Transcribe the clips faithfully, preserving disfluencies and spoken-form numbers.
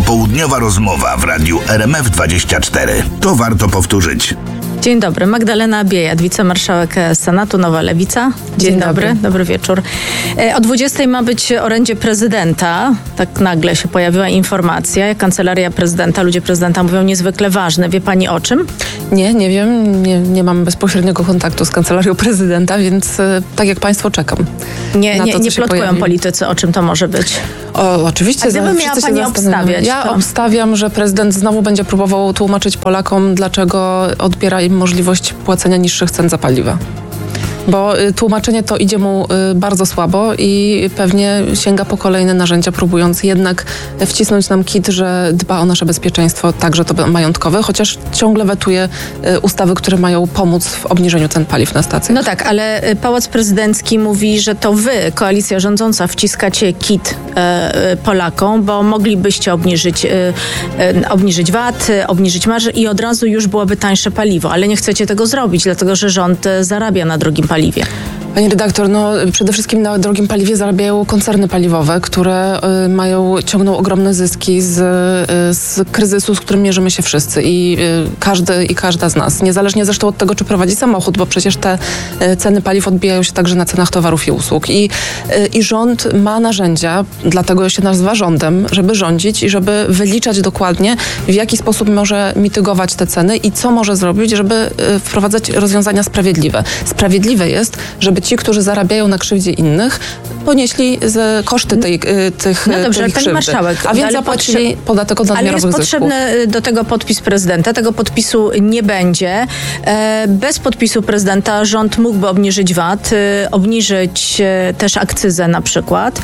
Popołudniowa rozmowa w radiu R M F dwadzieścia cztery. To warto powtórzyć. Dzień dobry. Magdalena Biejat, wicemarszałek Senatu, Nowa Lewica. Dzień, Dzień dobry. dobry. Dobry wieczór. O dwudziestej ma być orędzie prezydenta. Tak nagle się pojawiła informacja. Kancelaria prezydenta, ludzie prezydenta mówią niezwykle ważne. Wie pani o czym? Nie, nie wiem. Nie, nie mam bezpośredniego kontaktu z kancelarią prezydenta, więc tak jak państwo czekam. Nie, nie, to, nie plotkują pojawi. politycy, o czym to może być. O, oczywiście. A gdyby miała pani obstawiać? Ja to... obstawiam, że prezydent znowu będzie próbował tłumaczyć Polakom, dlaczego odbiera im możliwość płacenia niższych cen za paliwa. Bo tłumaczenie to idzie mu bardzo słabo i pewnie sięga po kolejne narzędzia, próbując jednak wcisnąć nam kit, że dba o nasze bezpieczeństwo, także to majątkowe, chociaż ciągle wetuje ustawy, które mają pomóc w obniżeniu cen paliw na stacjach. No tak, ale Pałac Prezydencki mówi, że to wy, koalicja rządząca, wciskacie kit e, Polakom, bo moglibyście obniżyć, e, e, obniżyć V A T, obniżyć marże i od razu już byłoby tańsze paliwo, ale nie chcecie tego zrobić, dlatego że rząd zarabia na drogim paliwie. Paliwie. Pani redaktor, no przede wszystkim na drogim paliwie zarabiają koncerny paliwowe, które y, mają, ciągną ogromne zyski z, y, z kryzysu, z którym mierzymy się wszyscy i y, każdy i każda z nas. Niezależnie zresztą od tego, czy prowadzi samochód, bo przecież te y, ceny paliw odbijają się także na cenach towarów i usług. I, y, i rząd ma narzędzia, dlatego się nazywa rządem, żeby rządzić i żeby wyliczać dokładnie, w jaki sposób może mitygować te ceny i co może zrobić, żeby y, wprowadzać rozwiązania sprawiedliwe. Sprawiedliwe jest, żeby ci, którzy zarabiają na krzywdzie innych, ponieśli z koszty tej, tych No dobrze, tej pani marszałek. A więc zapłacili potrze- podatek od nadmiarowych zysków. Ale jest potrzebny do tego podpis prezydenta. Tego podpisu nie będzie. Bez podpisu prezydenta rząd mógłby obniżyć V A T, obniżyć też akcyzę na przykład.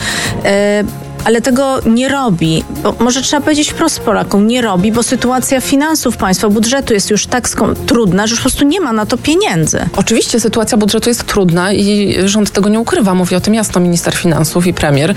Ale tego nie robi, bo może trzeba powiedzieć wprost Polakom, nie robi, bo sytuacja finansów państwa, budżetu jest już tak skom- trudna, że już po prostu nie ma na to pieniędzy. Oczywiście sytuacja budżetu jest trudna i rząd tego nie ukrywa. Mówi o tym jasno minister finansów i premier.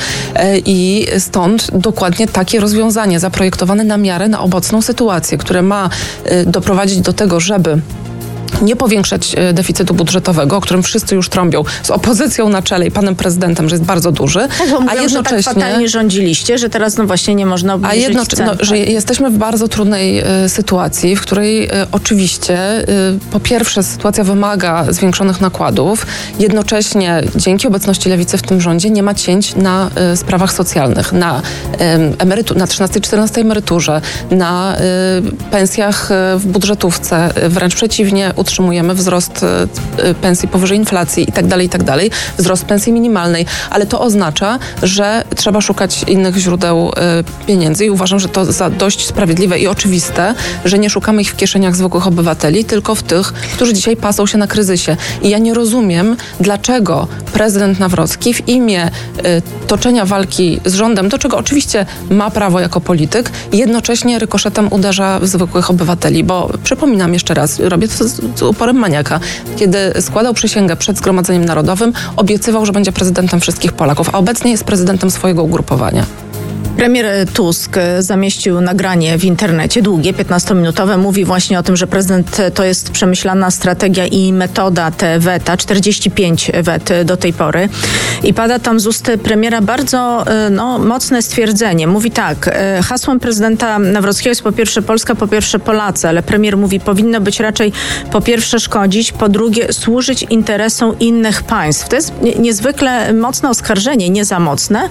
I stąd dokładnie takie rozwiązanie zaprojektowane na miarę na obecną sytuację, które ma doprowadzić do tego, żeby nie powiększać deficytu budżetowego, o którym wszyscy już trąbią, z opozycją na czele i panem prezydentem, że jest bardzo duży. Tak, bo mówią, a jednocześnie, że tak fatalnie rządziliście, że teraz no właśnie nie można obniżyć A jednocześnie, no, że jesteśmy w bardzo trudnej y, sytuacji, w której y, oczywiście y, po pierwsze sytuacja wymaga zwiększonych nakładów, jednocześnie dzięki obecności lewicy w tym rządzie nie ma cięć na y, sprawach socjalnych, na, y, emerytu- na trzynastej, czternastej emeryturze, na y, pensjach y, w budżetówce, y, wręcz przeciwnie, utrzymujemy wzrost y, pensji powyżej inflacji i tak dalej, i tak dalej, wzrost pensji minimalnej, ale to oznacza, że trzeba szukać innych źródeł y, pieniędzy i uważam, że to za dość sprawiedliwe i oczywiste, że nie szukamy ich w kieszeniach zwykłych obywateli, tylko w tych, którzy dzisiaj pasą się na kryzysie. I ja nie rozumiem, dlaczego prezydent Nawrocki w imię y, toczenia walki z rządem, do czego oczywiście ma prawo jako polityk, jednocześnie rykoszetem uderza w zwykłych obywateli, bo przypominam jeszcze raz, robię to z z uporem maniaka. Kiedy składał przysięgę przed Zgromadzeniem Narodowym, obiecywał, że będzie prezydentem wszystkich Polaków, a obecnie jest prezydentem swojego ugrupowania. Premier Tusk zamieścił nagranie w internecie, długie, piętnastominutowe. Mówi właśnie o tym, że prezydent to jest przemyślana strategia i metoda te weta, czterdzieści pięć wet do tej pory. I pada tam z ust premiera bardzo no, mocne stwierdzenie. Mówi tak, hasłem prezydenta Nawrockiego jest po pierwsze Polska, po pierwsze Polacy, ale premier mówi, powinno być raczej po pierwsze szkodzić, po drugie służyć interesom innych państw. To jest niezwykle mocne oskarżenie, nie za mocne.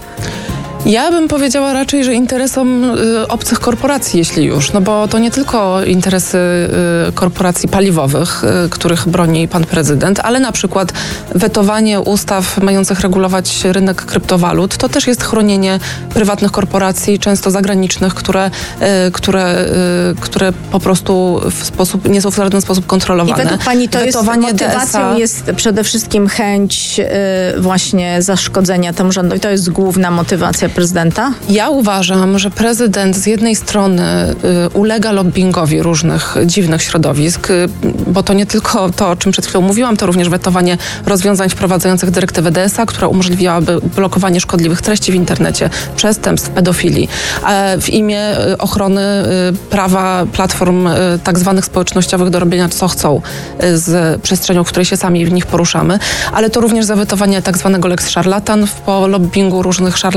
Ja bym powiedziała raczej, że interesom y, obcych korporacji, jeśli już, no bo to nie tylko interesy y, korporacji paliwowych, y, których broni pan prezydent, ale na przykład wetowanie ustaw mających regulować rynek kryptowalut, to też jest chronienie prywatnych korporacji, często zagranicznych, które, y, które, y, które po prostu w sposób, nie są w żaden sposób kontrolowane. I według pani to wetowanie jest, motywacją D S A jest przede wszystkim chęć y, właśnie zaszkodzenia temu rządowi. To jest główna motywacja prezydenta? Ja uważam, że prezydent z jednej strony y, ulega lobbingowi różnych dziwnych środowisk, y, bo to nie tylko to, o czym przed chwilą mówiłam, to również wetowanie rozwiązań wprowadzających dyrektywę D S A, która umożliwiałaby blokowanie szkodliwych treści w internecie, przestępstw, pedofilii, a w imię y, ochrony y, prawa platform y, tak zwanych społecznościowych do robienia co chcą y, z przestrzenią, w której się sami w nich poruszamy, ale to również zawetowanie tak zwanego lex szarlatan po lobbingu różnych szarlatanów.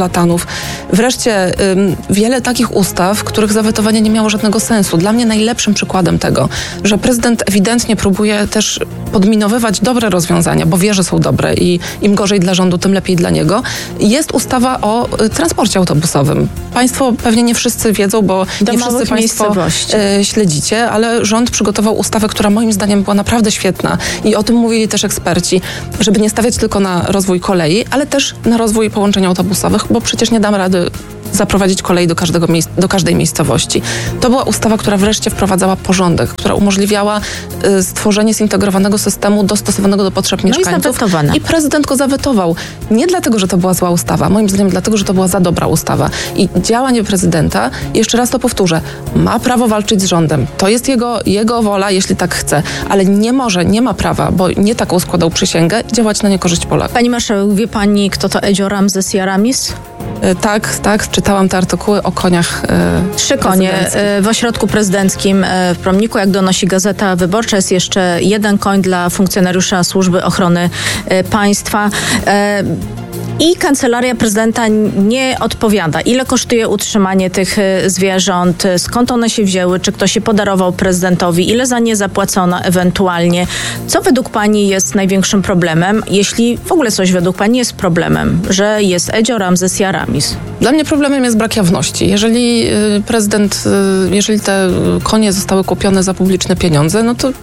wyborów. Wreszcie wiele takich ustaw, których zawetowanie nie miało żadnego sensu. Dla mnie najlepszym przykładem tego, że prezydent ewidentnie próbuje też podminowywać dobre rozwiązania, bo wie, że są dobre i im gorzej dla rządu, tym lepiej dla niego, jest ustawa o transporcie autobusowym. Państwo pewnie nie wszyscy wiedzą, bo Do nie wszyscy Państwo e, śledzicie, ale rząd przygotował ustawę, która moim zdaniem była naprawdę świetna i o tym mówili też eksperci, żeby nie stawiać tylko na rozwój kolei, ale też na rozwój połączeń autobusowych, bo przecież nie dam rady zaprowadzić kolei do, każdego miejsc, do każdej miejscowości. To była ustawa, która wreszcie wprowadzała porządek, która umożliwiała y, stworzenie zintegrowanego systemu dostosowanego do potrzeb no mieszkańców. I, I prezydent go zawetował. Nie dlatego, że to była zła ustawa, moim zdaniem dlatego, że to była za dobra ustawa. I działanie prezydenta, jeszcze raz to powtórzę, ma prawo walczyć z rządem. To jest jego, jego wola, jeśli tak chce, ale nie może, nie ma prawa, bo nie taką składał przysięgę, działać na niekorzyść Polaków. Pani marszałek, wie pani, kto to Edzio Ramzes i Aramis? Y, tak, tak, czytałam te artykuły o koniach y, Trzy konie y, w ośrodku prezydenckim y, w Promniku, jak donosi Gazeta Wyborcza, jest jeszcze jeden koń dla funkcjonariusza Służby Ochrony y, Państwa. Y, I Kancelaria Prezydenta nie odpowiada, ile kosztuje utrzymanie tych zwierząt, skąd one się wzięły, czy ktoś je podarował prezydentowi, ile za nie zapłacono ewentualnie. Co według pani jest największym problemem, jeśli w ogóle coś według pani jest problemem, że jest Edzio Ramzes i Aramis? Dla mnie problemem jest brak jawności. Jeżeli prezydent, jeżeli te konie zostały kupione za publiczne pieniądze, no to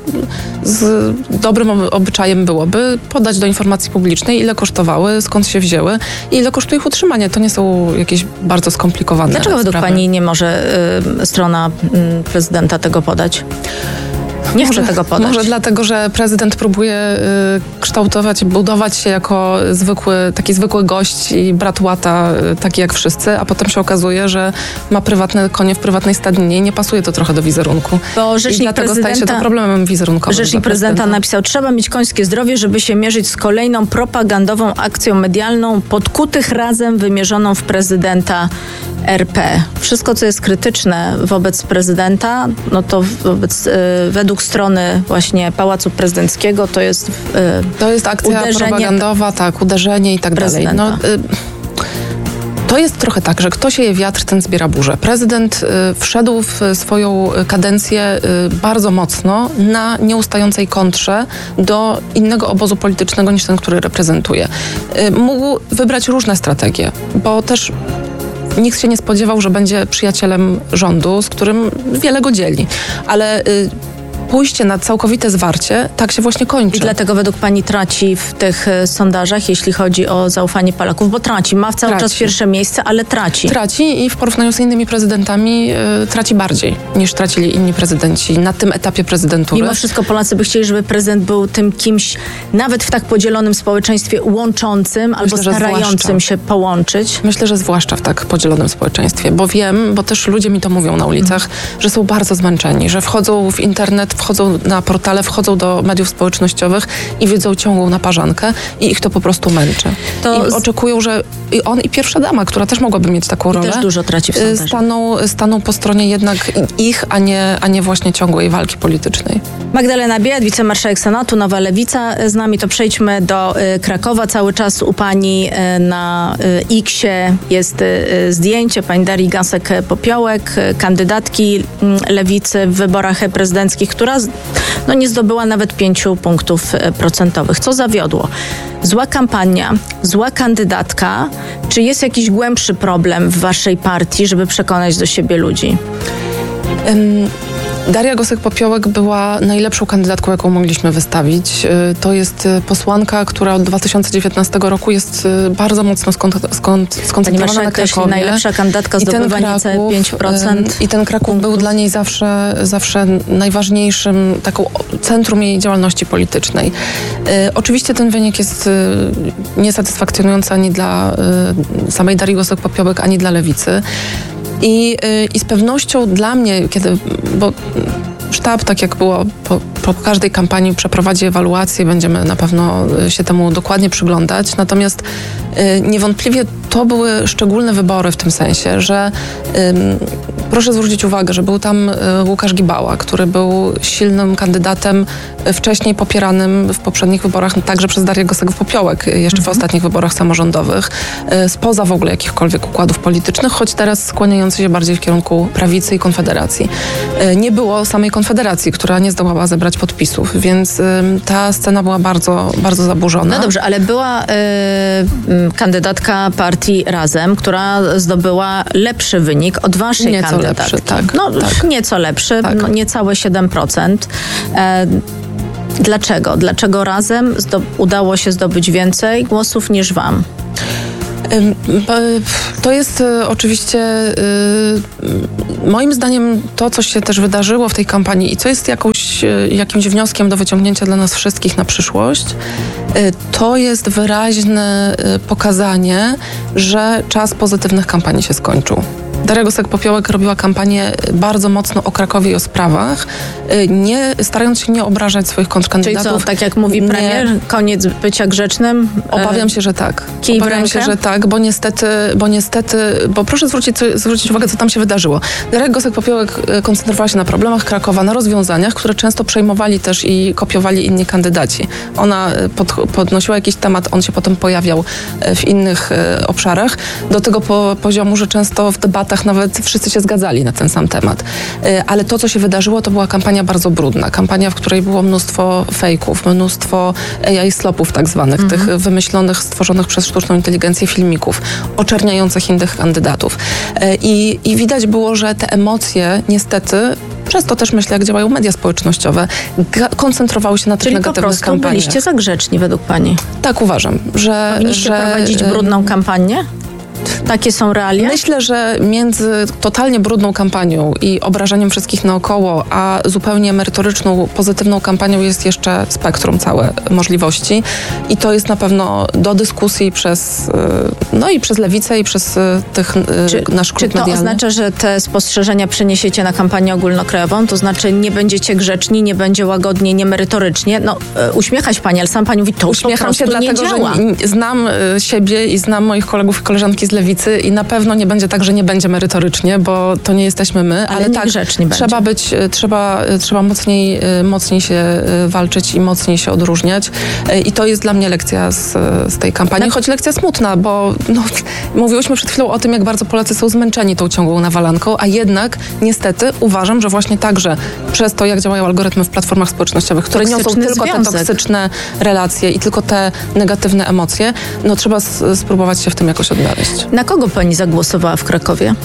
z dobrym obyczajem byłoby podać do informacji publicznej, ile kosztowały, skąd się wzięły i ile kosztuje ich utrzymanie. To nie są jakieś bardzo skomplikowane Dlaczego sprawy. według pani nie może y, strona y, prezydenta tego podać? Nie może, chcę tego podać. Może dlatego, że prezydent próbuje y, kształtować, budować się jako zwykły, taki zwykły gość i brat łata, y, taki jak wszyscy, a potem się okazuje, że ma prywatne konie w prywatnej stadninie i nie pasuje to trochę do wizerunku. Bo rzecznik I dlatego staje się to problemem wizerunkowym. Rzecznik prezydenta, prezydenta napisał, trzeba mieć końskie zdrowie, żeby się mierzyć z kolejną propagandową akcją medialną podkutych razem wymierzoną w prezydenta R P. Wszystko, co jest krytyczne wobec prezydenta, no to wobec, y, według strony właśnie Pałacu Prezydenckiego to jest y, To jest akcja propagandowa, tak, uderzenie i tak dalej. No, y, to jest trochę tak, że kto sieje wiatr, ten zbiera burzę. Prezydent y, wszedł w swoją kadencję y, bardzo mocno na nieustającej kontrze do innego obozu politycznego niż ten, który reprezentuje. Y, mógł wybrać różne strategie, bo też nikt się nie spodziewał, że będzie przyjacielem rządu, z którym wiele go dzieli. Ale y, pójście na całkowite zwarcie tak się właśnie kończy. I dlatego według pani traci w tych y, sondażach, jeśli chodzi o zaufanie Polaków, bo traci. Ma cały traci. czas pierwsze miejsce, ale traci. Traci i w porównaniu z innymi prezydentami y, traci bardziej niż tracili inni prezydenci na tym etapie prezydentury. Mimo wszystko Polacy by chcieli, żeby prezydent był tym kimś, nawet w tak podzielonym społeczeństwie, łączącym Myślę, albo starającym się połączyć. Myślę, że zwłaszcza w tak podzielonym społeczeństwie, bo wiem, bo też ludzie mi to mówią na ulicach, mm. że są bardzo zmęczeni, że wchodzą w internet, wchodzą na portale, wchodzą do mediów społecznościowych i widzą ciągłą naparzankę i ich to po prostu męczy. To I z... oczekują, że i on i pierwsza dama, która też mogłaby mieć taką I rolę, też dużo traci w sondażu. staną, staną po stronie jednak ich, a nie, a nie właśnie ciągłej walki politycznej. Magdalena Biejat, wicemarszałek Senatu, Nowa Lewica. Z nami to przejdźmy do y, Krakowa. Cały czas u pani y, na y, X-ie jest y, zdjęcie pani Darii Gosek-Popiołek, y, kandydatki y, Lewicy w wyborach prezydenckich, która z, no, nie zdobyła nawet pięciu punktów y, procentowych. Co zawiodło? Zła kampania, zła kandydatka. Czy jest jakiś głębszy problem w waszej partii, żeby przekonać do siebie ludzi? Um. Daria Gosek-Popiołek była najlepszą kandydatką, jaką mogliśmy wystawić. To jest posłanka, która od dwa tysiące dziewiętnastego roku jest bardzo mocno skont- skont- skoncentrowana na Krakowie. Najlepsza kandydatka zdobywa niecałe pięć procent. I ten Kraków był dla niej zawsze, zawsze najważniejszym, taką centrum jej działalności politycznej. Oczywiście ten wynik jest niesatysfakcjonujący ani dla samej Darii Gosek-Popiołek, ani dla Lewicy. I, I z pewnością dla mnie, kiedy, bo sztab, tak jak było po, po każdej kampanii, przeprowadzi ewaluację, będziemy na pewno się temu dokładnie przyglądać. Natomiast y, niewątpliwie to były szczególne wybory w tym sensie, że y, proszę zwrócić uwagę, że był tam Łukasz Gibała, który był silnym kandydatem, wcześniej popieranym w poprzednich wyborach także przez Darię Gosek-Popiołek, jeszcze mhm. w ostatnich wyborach samorządowych, spoza w ogóle jakichkolwiek układów politycznych, choć teraz skłaniający się bardziej w kierunku prawicy i Konfederacji. Nie było samej Konfederacji, która nie zdołała zebrać podpisów, więc ta scena była bardzo, bardzo zaburzona. No dobrze, ale była y, kandydatka partii Razem, która zdobyła lepszy wynik od waszej nieco kandydatki. Lepszy, tak, no tak. nieco lepszy, tak. no, niecałe siedem procent. E, dlaczego? Dlaczego Razem zdo- udało się zdobyć więcej głosów niż wam? To jest oczywiście moim zdaniem to, co się też wydarzyło w tej kampanii i co jest jakąś, jakimś wnioskiem do wyciągnięcia dla nas wszystkich na przyszłość, to jest wyraźne pokazanie, że czas pozytywnych kampanii się skończył. Daria Gosek-Popiołek robiła kampanię bardzo mocno o Krakowie i o sprawach, nie, starając się nie obrażać swoich kontrkandydatów. Czyli co, tak jak mówi premier, nie, koniec bycia grzecznym? Obawiam się, że tak. Kij w Obawiam rękę? się, że tak, bo niestety, bo niestety, bo proszę zwrócić, zwrócić uwagę, co tam się wydarzyło. Daria Gosek-Popiołek koncentrowała się na problemach Krakowa, na rozwiązaniach, które często przejmowali też i kopiowali inni kandydaci. Ona pod, podnosiła jakiś temat, on się potem pojawiał w innych obszarach, do tego po, poziomu, że często w debatach nawet wszyscy się zgadzali na ten sam temat. Ale to, co się wydarzyło, to była kampania bardzo brudna. Kampania, w której było mnóstwo fejków, mnóstwo A I slopów tak zwanych, mm-hmm. tych wymyślonych, stworzonych przez sztuczną inteligencję filmików, oczerniających innych kandydatów. I, i widać było, że te emocje niestety, przez to też myślę, jak działają media społecznościowe, ga- koncentrowały się na tych Czyli negatywnych po prostu kampaniach. byliście za grzeczni według pani? Tak uważam, że... Powinniście że, prowadzić brudną kampanię? Takie są realia? Myślę, że między totalnie brudną kampanią i obrażaniem wszystkich naokoło, a zupełnie merytoryczną, pozytywną kampanią jest jeszcze spektrum całe możliwości. I to jest na pewno do dyskusji przez, no i przez lewicę i przez tych czy, nasz klub Czy to medialny. oznacza, że te spostrzeżenia przeniesiecie na kampanię ogólnokrajową? To znaczy nie będziecie grzeczni, nie będzie łagodnie, nie merytorycznie? No, uśmiechać pani, ale sam pani mówi, to Uśmiecham po się prostu dlatego, nie działa. że znam siebie i znam moich kolegów i koleżanki z lewicy i na pewno nie będzie tak, że nie będzie merytorycznie, bo to nie jesteśmy my, ale, ale tak, grzeczni trzeba będzie. być, trzeba, trzeba mocniej, mocniej się walczyć i mocniej się odróżniać i to jest dla mnie lekcja z, z tej kampanii, choć lekcja smutna, bo no, mówiłyśmy przed chwilą o tym, jak bardzo Polacy są zmęczeni tą ciągłą nawalanką, a jednak niestety uważam, że właśnie także przez to, jak działają algorytmy w platformach społecznościowych, które Toksyczny niosą tylko związek. te toksyczne relacje i tylko te negatywne emocje, no trzeba s- spróbować się w tym jakoś odnaleźć. Na kogo pani zagłosowała w Krakowie?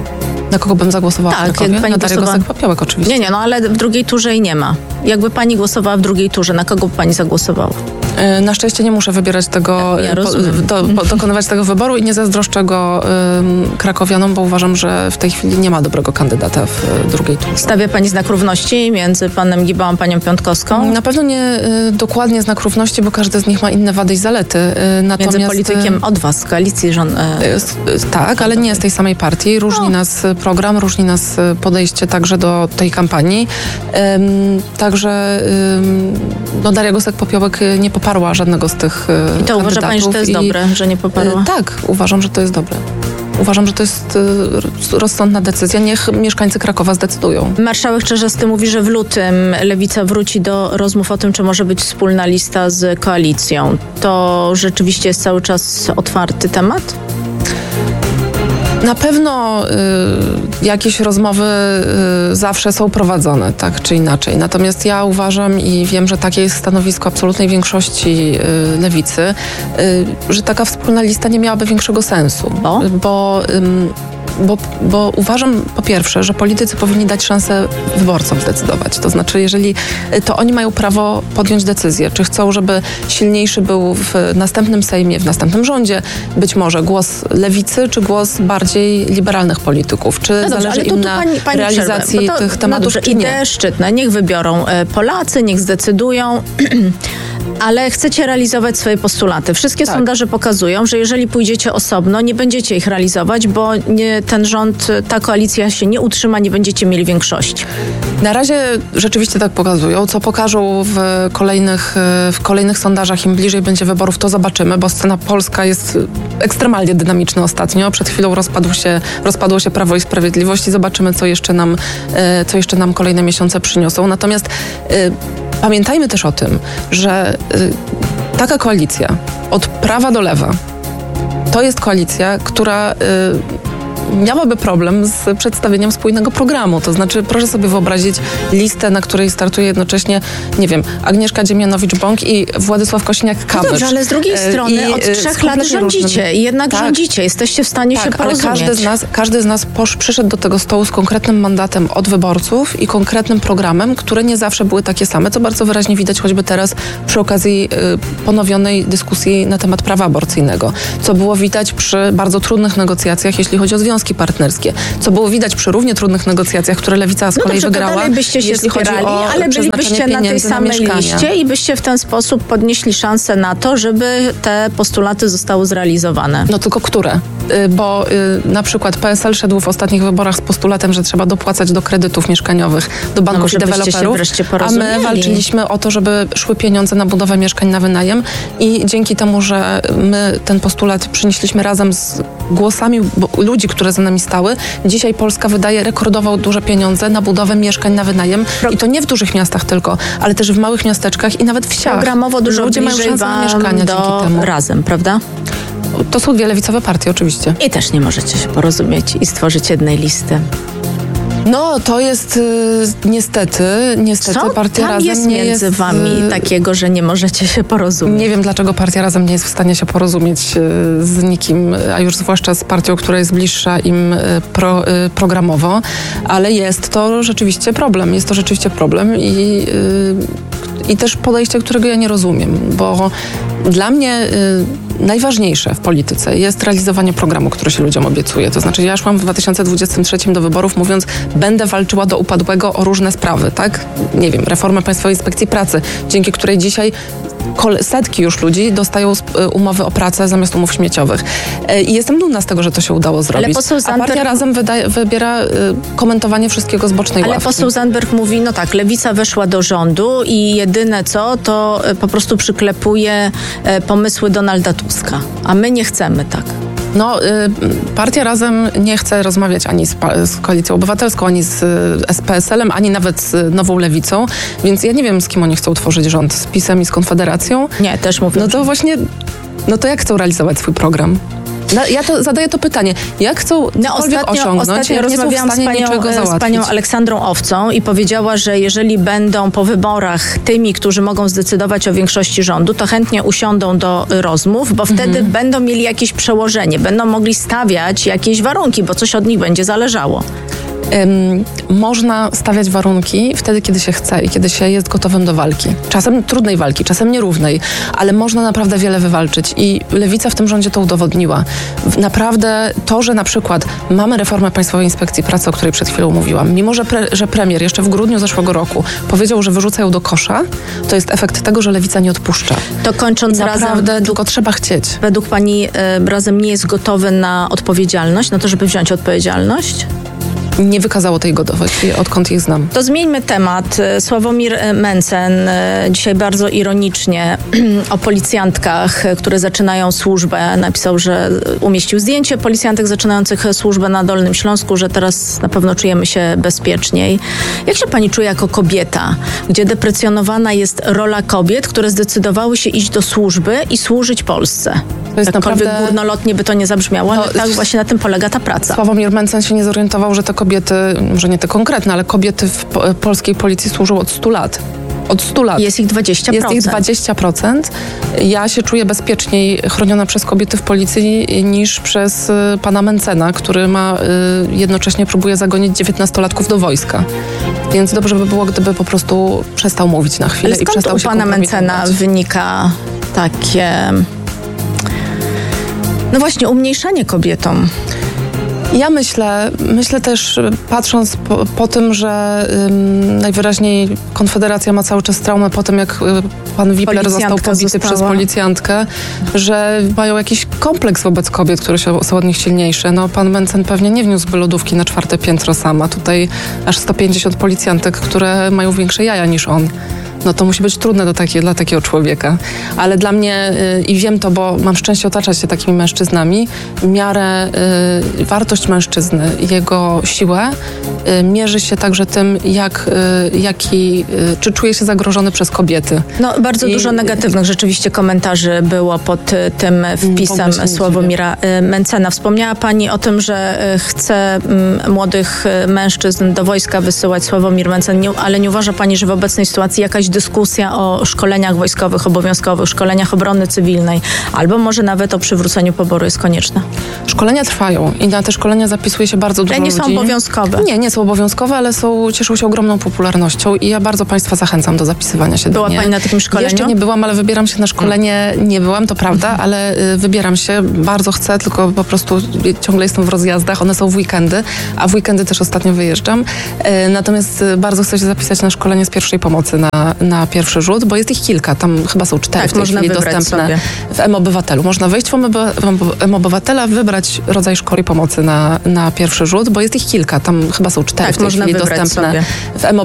Na kogo bym zagłosowała Tak, w Krakowie? jak pani Na Darię głosowała- Gosek-Popiołek oczywiście. Nie, nie, no ale w drugiej turze jej nie ma. Jakby pani głosowała w drugiej turze, na kogo by pani zagłosowała? E, Na szczęście nie muszę wybierać tego, Ja po, rozumiem. do, po, dokonywać tego wyboru i nie zazdroszczę go ym, krakowianom, bo uważam, że w tej chwili nie ma dobrego kandydata w y, drugiej turze. Stawia pani znak równości między panem Gibałą a panią Piątkowską? Na pewno nie y, dokładnie znak równości, bo każdy z nich ma inne wady i zalety. Y, natomiast, Między politykiem od was, z koalicji rząd... y, s- y, tak, ale nie z tej samej partii. Różni No. nas y, program, różni nas y, podejście także do tej kampanii. Ym, także ym, no Daria Gosek-Popiołek y, nie poparła żadnego z tych y, I to uważa pani, że to jest kandydatów i- dobre, że nie poparła? Y, Tak, uważam, że to jest dobre. Uważam, że to jest y, rozsądna decyzja. Niech mieszkańcy Krakowa zdecydują. Marszałek Czerzasty mówi, że w lutym Lewica wróci do rozmów o tym, czy może być wspólna lista z koalicją. To rzeczywiście jest cały czas otwarty temat? Na pewno y, jakieś rozmowy y, zawsze są prowadzone, tak czy inaczej. Natomiast ja uważam i wiem, że takie jest stanowisko absolutnej większości y, lewicy, y, że taka wspólna lista nie miałaby większego sensu. Bo? Bo, ym, bo, bo uważam po pierwsze, że politycy powinni dać szansę wyborcom zdecydować. To znaczy, jeżeli to oni mają prawo podjąć decyzję, czy chcą, żeby silniejszy był w następnym Sejmie, w następnym rządzie, być może głos lewicy, czy głos bardziej liberalnych polityków, czy No dobrze, zależy ale to im tu na pani, pani realizacji przerwę, bo to, tych no tematów, dobrze, czy nie. idee szczytne, niech wybiorą e, Polacy, niech zdecydują. Ale chcecie realizować swoje postulaty. Wszystkie Tak. sondaże pokazują, że jeżeli pójdziecie osobno, nie będziecie ich realizować, bo nie, ten rząd, ta koalicja się nie utrzyma, nie będziecie mieli większości. Na razie rzeczywiście tak pokazują. Co pokażą w kolejnych, w kolejnych sondażach, im bliżej będzie wyborów, to zobaczymy, bo scena polska jest ekstremalnie dynamiczna ostatnio. Przed chwilą rozpadł się, rozpadło się Prawo i Sprawiedliwość i zobaczymy, co jeszcze nam, co jeszcze nam kolejne miesiące przyniosą. Natomiast pamiętajmy też o tym, że taka koalicja od prawa do lewa to jest koalicja, która miałaby problem z przedstawieniem spójnego programu. To znaczy, proszę sobie wyobrazić listę, na której startuje jednocześnie, nie wiem, Agnieszka Dziemianowicz-Bąk i Władysław Kosiniak-Kamysz. No dobrze, ale z drugiej strony I od trzech lat rządzicie różnym... i jednak tak, rządzicie. Jesteście w stanie tak, się porozumieć. Ale każdy z nas, każdy z nas posz, przyszedł do tego stołu z konkretnym mandatem od wyborców i konkretnym programem, które nie zawsze były takie same, co bardzo wyraźnie widać choćby teraz przy okazji y, ponowionej dyskusji na temat prawa aborcyjnego. Co było widać przy bardzo trudnych negocjacjach, jeśli chodzi o związki partnerskie. Co było widać przy równie trudnych negocjacjach, które Lewica z no kolei dobrze, wygrała. To dalej byście się jeśli spierali, chodzi o ale bylibyście na tej samej na liście i byście w ten sposób podnieśli szansę na to, żeby te postulaty zostały zrealizowane. No tylko które? Y, bo y, na przykład P S L szedł w ostatnich wyborach z postulatem, że trzeba dopłacać do kredytów mieszkaniowych, do banków no, i deweloperów, a my walczyliśmy o to, żeby szły pieniądze na budowę mieszkań na wynajem i dzięki temu, że my ten postulat przynieśliśmy razem z głosami ludzi, które za nami stały, dzisiaj Polska wydaje rekordowo duże pieniądze na budowę mieszkań na wynajem i to nie w dużych miastach tylko, ale też w małych miasteczkach i nawet w wsiach. Programowo dużo ludzie mają szansę na mieszkania do dzięki temu. Razem, prawda? To są dwie lewicowe partie oczywiście. I też nie możecie się porozumieć i stworzyć jednej listy. No, to jest y, niestety, niestety Co partia tam Razem jest nie między jest wami y, takiego, że nie możecie się porozumieć? Nie wiem, dlaczego partia Razem nie jest w stanie się porozumieć y, z nikim, a już zwłaszcza z partią, która jest bliższa im y, pro, y, programowo, ale jest to rzeczywiście problem. Jest to rzeczywiście problem i, y, i też podejście, którego ja nie rozumiem, bo dla mnie y, najważniejsze w polityce jest realizowanie programu, który się ludziom obiecuje. To znaczy ja szłam w dwa tysiące dwudziestym trzecim do wyborów mówiąc, będę walczyła do upadłego o różne sprawy, tak? Nie wiem, reformę Państwowej Inspekcji Pracy, dzięki której dzisiaj setki już ludzi dostają umowy o pracę zamiast umów śmieciowych. I jestem dumna z tego, że to się udało zrobić. Ale poseł Zandberg... A partia Razem wydaje, wybiera y, komentowanie wszystkiego z bocznej Ale ławki. poseł Zandberg mówi, no tak, Lewica weszła do rządu i jedyne co, to y, po prostu przyklepuje y, pomysły Donalda Tuska. A my nie chcemy tak. No, y, partia Razem nie chce rozmawiać ani z, z Koalicją Obywatelską, ani z, z P S L-em, ani nawet z Nową Lewicą, więc ja nie wiem, z kim oni chcą tworzyć rząd. Z PiS-em i z Konfederacją? Nie, też mówię. No to właśnie, no to jak chcą realizować swój program? No, ja to zadaję to pytanie. Jak chcą no, ostatnio, osiągnąć, ostatnio jak rozmawiałam nie są w stanie z panią, niczego załatwić? z panią Aleksandrą Owcą i powiedziała, że jeżeli będą po wyborach tymi, którzy mogą zdecydować o większości rządu, to chętnie usiądą do rozmów, bo wtedy mhm. będą mieli jakieś przełożenie, będą mogli stawiać jakieś warunki, bo coś od nich będzie zależało. Um, można stawiać warunki wtedy, kiedy się chce i kiedy się jest gotowym do walki. Czasem trudnej walki, czasem nierównej, ale można naprawdę wiele wywalczyć i Lewica w tym rządzie to udowodniła. Naprawdę to, że na przykład mamy reformę Państwowej Inspekcji Pracy, o której przed chwilą mówiłam, mimo że, pre, że premier jeszcze w grudniu zeszłego roku powiedział, że wyrzuca ją do kosza, to jest efekt tego, że Lewica nie odpuszcza. To kończąc I Razem, naprawdę według, tylko trzeba chcieć. Według pani y, Razem nie jest gotowy na odpowiedzialność, na to, żeby wziąć odpowiedzialność? Nie wykazało tej gotowości, odkąd ich znam. To zmieńmy temat. Sławomir Mencen dzisiaj bardzo ironicznie o policjantkach, które zaczynają służbę, napisał, że umieścił zdjęcie policjantek zaczynających służbę na Dolnym Śląsku, że teraz na pewno czujemy się bezpieczniej. Jak się pani czuje jako kobieta, gdzie deprecjonowana jest rola kobiet, które zdecydowały się iść do służby i służyć Polsce? To jest Jakkolwiek naprawdę... górnolotnie by to nie zabrzmiało, ale to... tak właśnie na tym polega ta praca. Sławomir Mencen się nie zorientował, że te kobiety, może nie te konkretne, ale kobiety w po- polskiej policji służą od stu lat. Od stu lat. Jest ich dwadzieścia procent. Jest ich dwadzieścia procent. Ja się czuję bezpieczniej chroniona przez kobiety w policji niż przez y, pana Mencena, który ma y, jednocześnie próbuje zagonić dziewiętnastolatków do wojska. Więc dobrze by było, gdyby po prostu przestał mówić na chwilę ale i przestał się u pana Mencena wynika takie... No właśnie, umniejszanie kobietom. Ja myślę, myślę też, patrząc po, po tym, że ym, najwyraźniej Konfederacja ma cały czas traumę po tym, jak y, pan Wipler został pobity została. przez policjantkę, że mają jakiś kompleks wobec kobiet, które się, są od nich silniejsze. No, pan Mencen pewnie nie wniósłby lodówki na czwarte piętro sama. Tutaj aż sto pięćdziesiąt policjantek, które mają większe jaja niż on. No to musi być trudne do takie, dla takiego człowieka. Ale dla mnie, yy, i wiem to, bo mam szczęście otaczać się takimi mężczyznami, miarę, yy, wartość mężczyzny, jego siłę yy, mierzy się także tym, jak, yy, jaki, yy, czy czuje się zagrożony przez kobiety. No bardzo I, dużo negatywnych rzeczywiście komentarzy było pod y, tym wpisem Sławomira y, Mencena. Wspomniała pani o tym, że y, chce y, młodych y, mężczyzn do wojska wysyłać Sławomir Mencen, nie, ale nie uważa pani, że w obecnej sytuacji jakaś dyskusja o szkoleniach wojskowych, obowiązkowych, szkoleniach obrony cywilnej, albo może nawet o przywróceniu poboru jest konieczna? Szkolenia trwają i na te szkolenia zapisuje się bardzo dużo Ale nie ludzi. są obowiązkowe. Nie, nie są obowiązkowe, ale są, cieszą się ogromną popularnością i ja bardzo Państwa zachęcam do zapisywania się Była do mnie. Pani na takim szkoleniu? Jeszcze nie byłam, ale wybieram się na szkolenie. Nie byłam, to prawda, ale y, wybieram się. Bardzo chcę, tylko po prostu ciągle jestem w rozjazdach. One są w weekendy, a w weekendy też ostatnio wyjeżdżam. Y, natomiast y, bardzo chcę się zapisać na szkolenie z pierwszej pomocy na, na pierwszy rzut, bo jest ich kilka. Tam chyba są cztery tak, w tej można chwili wybrać dostępne sobie. w M-Obywatelu. Można wejść w M-Obywatela, wybrać rodzaj szkoły pomocy na, na pierwszy rzut, bo jest ich kilka. Tam chyba są cztery tak, w tej można chwili wybrać dostępne sobie. w M-Obywatelu.